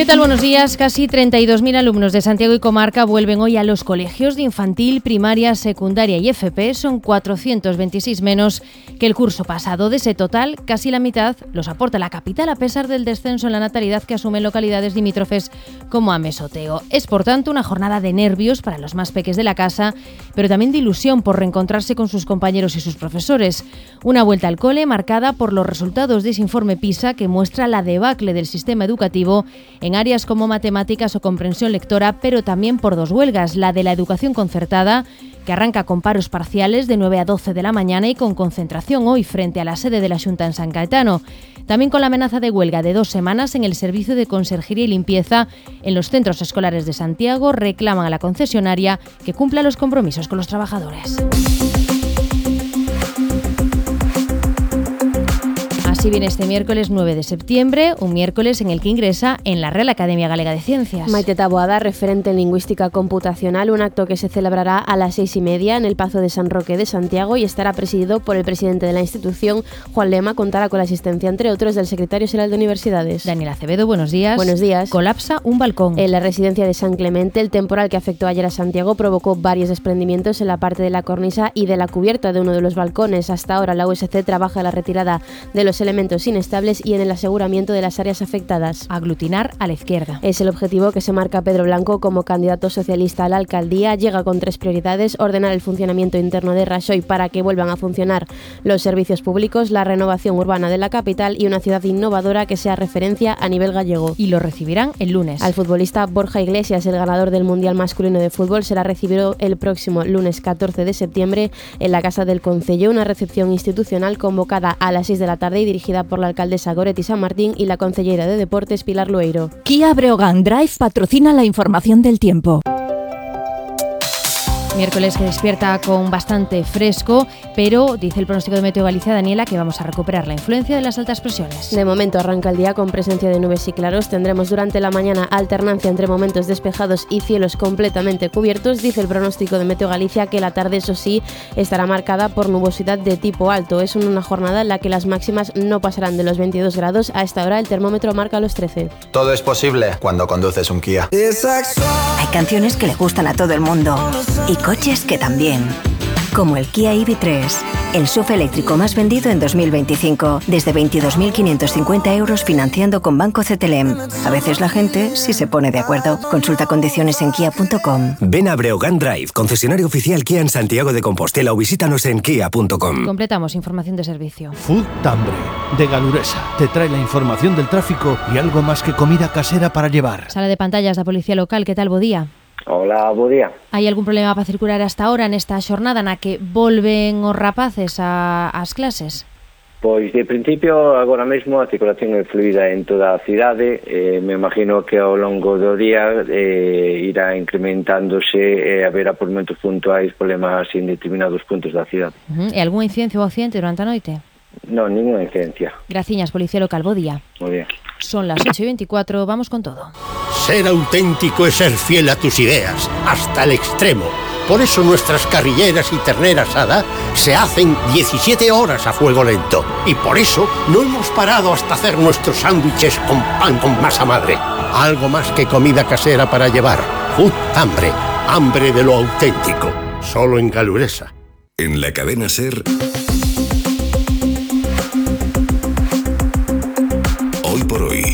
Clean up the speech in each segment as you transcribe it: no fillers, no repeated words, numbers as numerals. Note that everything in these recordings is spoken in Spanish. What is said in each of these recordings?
tal? Buenos días. Casi 32.000 alumnos de Santiago y comarca vuelven hoy a los colegios de infantil, primaria, secundaria y FP. Son 426 menos que el curso pasado. De ese total, casi la mitad los aporta la capital, a pesar del descenso en la natalidad que asumen localidades limítrofes como Ames o Teo. Es, por tanto, una jornada de nervios para los más peques de la casa, pero también de ilusión por reencontrarse con sus compañeros y sus profesores. Una vuelta al cole marcada por los resultados de ese informe PISA que muestra la debacle del sistema educativo en áreas como matemáticas o comprensión lectora, pero también por dos huelgas: la de la educación concertada, que arranca con paros parciales de 9 a 12 de la mañana y con concentración hoy frente a la sede de la Xunta en San Caetano. También con la amenaza de huelga de 2 semanas en el servicio de conserjería y limpieza en los centros escolares de Santiago. Reclaman a la concesionaria que cumpla los compromisos con los trabajadores. Así viene este miércoles 9 de septiembre, un miércoles en el que ingresa en la Real Academia Galega de Ciencias. Maite Taboada, referente en lingüística computacional, un acto que se celebrará a las 6:30 en el Pazo de San Roque de Santiago y estará presidido por el presidente de la institución, Juan Lema. Contará con la asistencia, entre otros, del secretario general de Universidades. Daniel Acevedo, buenos días. Buenos días. Colapsa un balcón. En la residencia de San Clemente, el temporal que afectó ayer a Santiago provocó varios desprendimientos en la parte de la cornisa y de la cubierta de uno de los balcones. Hasta ahora la USC trabaja en la retirada de los elementos inestables y en el aseguramiento de las áreas afectadas. Aglutinar a la izquierda. Es el objetivo que se marca Pedro Blanco como candidato socialista a la alcaldía. Llega con 3 prioridades: ordenar el funcionamiento interno de Raxoi para que vuelvan a funcionar los servicios públicos, la renovación urbana de la capital y una ciudad innovadora que sea referencia a nivel gallego. Y lo recibirán el lunes. Al futbolista Borja Iglesias, el ganador del Mundial Masculino de Fútbol, será recibido el próximo lunes 14 de septiembre en la Casa del Concello, una recepción institucional convocada a las 6 de la tarde y dirigida por la alcaldesa Goretti San Martín y la concellera de Deportes Pilar Lueiro. Kia Breogán Drive patrocina la información del tiempo. Miércoles que despierta con bastante fresco, pero dice el pronóstico de Meteo Galicia, Daniela, que vamos a recuperar la influencia de las altas presiones. De momento arranca el día con presencia de nubes y claros. Tendremos durante la mañana alternancia entre momentos despejados y cielos completamente cubiertos. Dice el pronóstico de Meteo Galicia que la tarde, eso sí, estará marcada por nubosidad de tipo alto. Es una jornada en la que las máximas no pasarán de los 22 grados. A esta hora el termómetro marca los 13. Todo es posible cuando conduces un Kia. Hay canciones que le gustan a todo el mundo y coches que también. Como el Kia EV3, el SUV eléctrico más vendido en 2025, desde 22.550 euros financiando con Banco CTLM. A veces la gente sí se pone de acuerdo. Consulta condiciones en kia.com. Ven a Breogán Drive, concesionario oficial Kia en Santiago de Compostela, o visítanos en kia.com. Completamos información de servicio. Food Tambre, de Galuresa, te trae la información del tráfico y algo más que comida casera para llevar. Sala de pantallas da Policía Local, que tal, bo día? Hola, bo día. Hai algún problema para circular hasta ahora nesta xornada na que volven os rapaces ás clases? Pois, de principio, agora mesmo a circulación é fluida en toda a cidade. Me imagino que ao longo do día irá incrementándose e haberá por momentos puntuais problemas en determinados puntos da cidade. E algunha incidencia ou accidente durante a noite? Non, ninguna incidencia. Graciñas, Policía Local, bo día. Moi bien. Son las 8:24, vamos con todo. Ser auténtico es ser fiel a tus ideas, hasta el extremo. Por eso nuestras carrilleras y ternera asada se hacen 17 horas a fuego lento. Y por eso no hemos parado hasta hacer nuestros sándwiches con pan con masa madre. Algo más que comida casera para llevar. Food Tambre, hambre de lo auténtico. Solo en Galuresa. En la cadena SER... Hoy por hoy.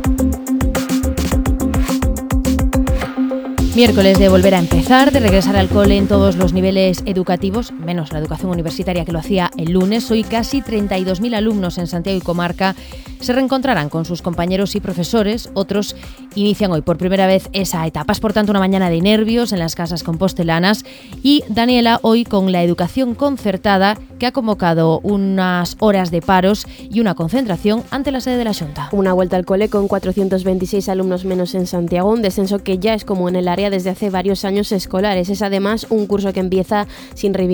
Miércoles de volver a empezar, de regresar al cole en todos los niveles educativos, menos la educación universitaria que lo hacía el lunes. Hoy casi 32.000 alumnos en Santiago y comarca se reencontrarán con sus compañeros y profesores. Otros inician hoy por primera vez esa etapa. Es, por tanto, una mañana de nervios en las casas compostelanas. Y Daniela, hoy con la educación concertada, que ha convocado unas horas de paros y una concentración ante la sede de la Xunta. Una vuelta al cole con 426 alumnos menos en Santiago, un descenso que ya es común en el área desde hace varios años escolares. Es además un curso que empieza sin reivindicar